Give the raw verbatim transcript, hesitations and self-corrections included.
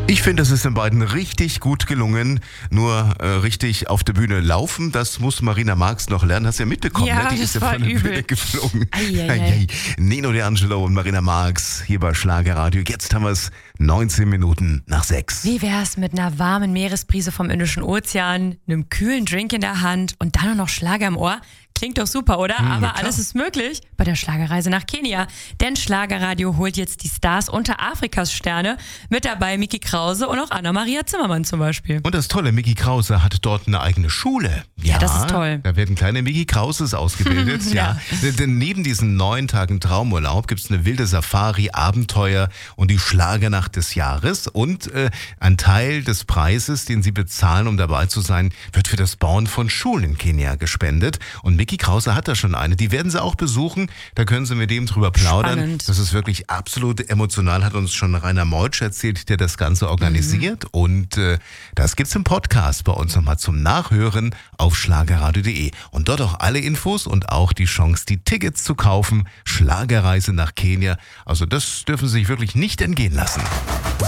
Ich finde, es ist den beiden richtig gut gelungen. Nur äh, richtig auf der Bühne laufen, das muss Marina Marx noch lernen. Hast du ja mitbekommen, Ja, ne? Die das ist ja war von der übel. Bühne geflogen. Ei, ei, ei. Ei, ei. Nino D'Angelo und Marina Marx hier bei Schlagerradio. Jetzt haben wir es neunzehn Minuten nach sechs. Wie wär's mit einer warmen Meeresbrise vom Indischen Ozean, einem kühlen Drink in der Hand und dann noch Schlager im Ohr? Klingt doch super, oder? Hm, Aber klar. alles ist möglich bei der Schlagerreise nach Kenia. Denn Schlagerradio holt jetzt die Stars unter Afrikas Sterne. Mit dabei Micky Krause und auch Anna-Maria Zimmermann zum Beispiel. Und das Tolle, Micky Krause hat dort eine eigene Schule. Ja, das ist toll. Da werden kleine Micky Krauses ausgebildet. ja. Ja. Denn neben diesen neun Tagen Traumurlaub gibt es eine wilde Safari, Abenteuer und die Schlagernacht des Jahres. Und äh, ein Teil des Preises, den sie bezahlen, um dabei zu sein, wird für das Bauen von Schulen in Kenia gespendet. Und Micky Krause hat da schon eine. Die werden sie auch besuchen. Da können sie mit dem drüber plaudern. Spannend. Das ist wirklich absolut emotional, hat uns schon Rainer Meutsch erzählt, der das Ganze organisiert. Mhm. Und äh, das gibt's im Podcast bei uns nochmal zum Nachhören auf schlagerradio punkt de. Und dort auch alle Infos und auch die Chance, die Tickets zu kaufen. Schlagerreise nach Kenia. Also das dürfen Sie sich wirklich nicht entgehen lassen.